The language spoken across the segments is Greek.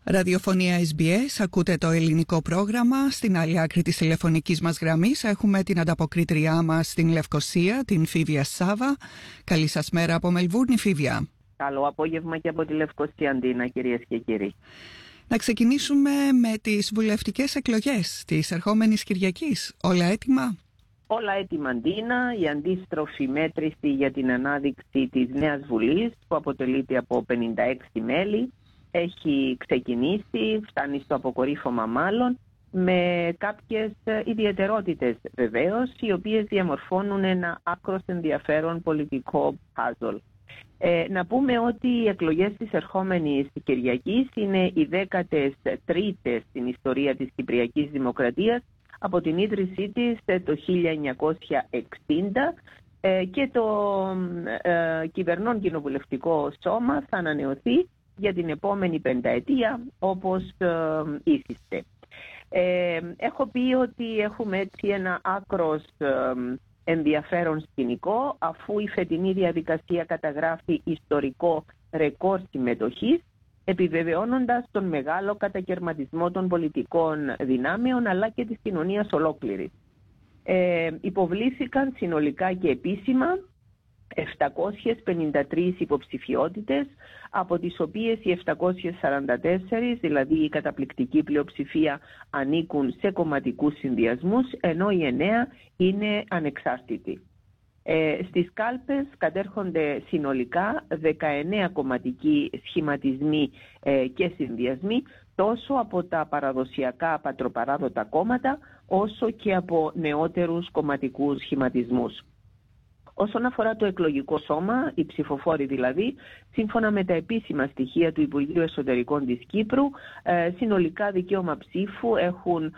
Ραδιοφωνία SBS, ακούτε το ελληνικό πρόγραμμα. Στην άλλη άκρη της τηλεφωνικής μας γραμμής έχουμε την ανταποκρίτριά μας στην Λευκοσία, την Φίβια Σάβα. Καλή σας μέρα από Μελβούρνη, Φίβια. Καλό απόγευμα και από τη Λευκοσία, Αντίνα, κυρίες και κύριοι. Να ξεκινήσουμε με τις βουλευτικές εκλογές της ερχόμενης Κυριακής. Όλα έτοιμα? Όλα έτοιμα, Αντίνα. Η αντίστροφη μέτρηση για την ανάδειξη της νέας Βουλής, που αποτελείται από 56 μέλη, έχει ξεκινήσει, φτάνει στο αποκορύφωμα μάλλον, με κάποιες ιδιαιτερότητες βεβαίως, οι οποίες διαμορφώνουν ένα άκρως ενδιαφέρον πολιτικό puzzle. Να πούμε ότι οι εκλογές της ερχόμενης Κυριακής είναι οι 13ες στην ιστορία της Κυπριακής Δημοκρατίας από την ίδρυσή της το 1960 και το κυβερνών κοινοβουλευτικό σώμα θα ανανεωθεί για την επόμενη πενταετία όπως ήθιστε. Έχω πει ότι έχουμε έτσι ένα άκρος ενδιαφέρον σκηνικό, αφού η φετινή διαδικασία καταγράφει ιστορικό ρεκόρ συμμετοχής, επιβεβαιώνοντας τον μεγάλο κατακερματισμό των πολιτικών δυνάμεων αλλά και της κοινωνίας ολόκληρης. Υποβλήθηκαν συνολικά και επίσημα 753 υποψηφιότητες, από τις οποίες οι 744, δηλαδή η καταπληκτική πλειοψηφία, ανήκουν σε κομματικούς συνδυασμούς, ενώ οι 9 είναι ανεξάρτητοι. Στις κάλπες κατέρχονται συνολικά 19 κομματικοί σχηματισμοί και συνδυασμοί, τόσο από τα παραδοσιακά πατροπαράδοτα κόμματα, όσο και από νεότερους κομματικούς σχηματισμούς. Όσον αφορά το εκλογικό σώμα, οι ψηφοφόροι δηλαδή, σύμφωνα με τα επίσημα στοιχεία του Υπουργείου Εσωτερικών της Κύπρου, συνολικά δικαίωμα ψήφου έχουν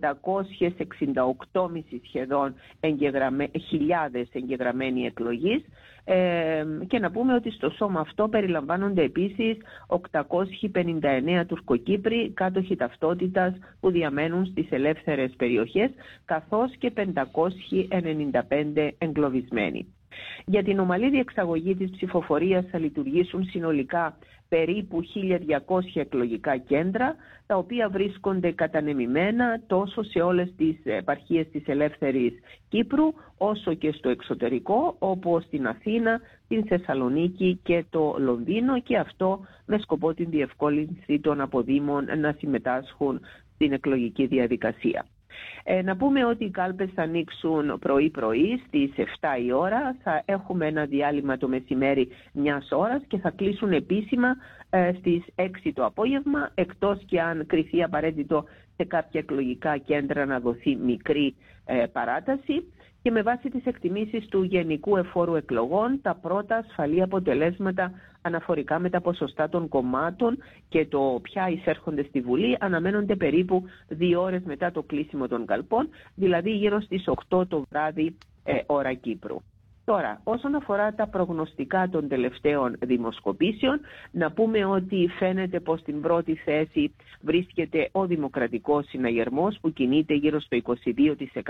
568,5 σχεδόν χιλιάδες εγγεγραμμένοι εκλογείς, και να πούμε ότι στο σώμα αυτό περιλαμβάνονται επίσης 859 Τουρκοκύπροι κάτοχοι ταυτότητας που διαμένουν στις ελεύθερες περιοχές, καθώς και 595 εγκλωβισμένοι. Για την ομαλή διεξαγωγή της ψηφοφορίας θα λειτουργήσουν συνολικά περίπου 1.200 εκλογικά κέντρα, τα οποία βρίσκονται κατανεμημένα τόσο σε όλες τις επαρχίες της ελεύθερης Κύπρου, όσο και στο εξωτερικό, όπως στην Αθήνα, την Θεσσαλονίκη και το Λονδίνο, και αυτό με σκοπό την διευκόλυνση των αποδήμων να συμμετάσχουν στην εκλογική διαδικασία. Να πούμε ότι οι κάλπες θα ανοίξουν πρωί-πρωί στις 7 η ώρα, θα έχουμε ένα διάλειμμα το μεσημέρι μιας ώρας και θα κλείσουν επίσημα στις 6 το απόγευμα, εκτός και αν κριθεί απαραίτητο σε κάποια εκλογικά κέντρα να δοθεί μικρή παράταση. Και με βάση τις εκτιμήσεις του Γενικού Εφόρου Εκλογών, τα πρώτα ασφαλή αποτελέσματα αναφορικά με τα ποσοστά των κομμάτων και το ποια εισέρχονται στη Βουλή αναμένονται περίπου 2 ώρες μετά το κλείσιμο των καλπών, δηλαδή γύρω στις 8 το βράδυ ώρα Κύπρου. Τώρα, όσον αφορά τα προγνωστικά των τελευταίων δημοσκοπήσεων, να πούμε ότι φαίνεται πως στην πρώτη θέση βρίσκεται ο Δημοκρατικός Συναγερμός, που κινείται γύρω στο 22%